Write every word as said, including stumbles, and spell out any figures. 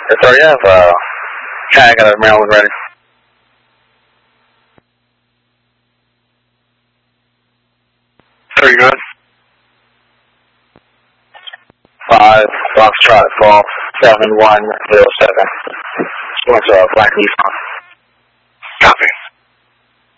Yes, sir, you have, uh, tag out of Maryland ready. Very good. Five, Foxtrot, Golf, seven, one, zero, seven. What's up, Black Nissan?